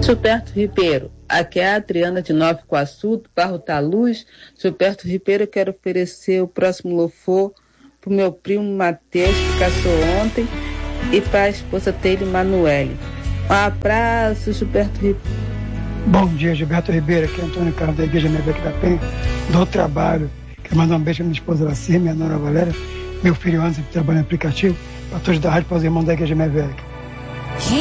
Gilberto Ribeiro, aqui é a Adriana de Nova Iguaçu, do bairro da Luz. Gilberto Ribeiro, eu quero oferecer o próximo louvor para o meu primo Matheus, que casou ontem, e para a esposa dele, Manuele. Um abraço, Gilberto Ribeiro. Bom dia, Gilberto Ribeiro, aqui é Antônio Carlos da Igreja Mebeque da Penha, do trabalho. Quero mandar um beijo para minha esposa Laci, minha nora Valéria, meu filho Anderson, que trabalha no aplicativo, para todos da rádio, para os irmãos da Igreja Mebeque.